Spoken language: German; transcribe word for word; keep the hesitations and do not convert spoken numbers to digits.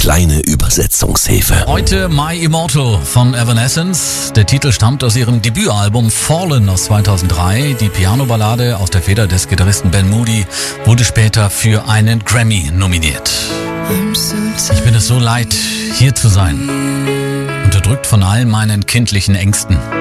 kleine Übersetzungshilfe. Heute My Immortal von Evanescence. Der Titel stammt aus ihrem Debütalbum Fallen aus zweitausenddrei. Die Piano-Ballade aus der Feder des Gitarristen Ben Moody wurde später für einen Grammy nominiert. Ich bin es so leid, hier zu sein. Unterdrückt von all meinen kindlichen Ängsten.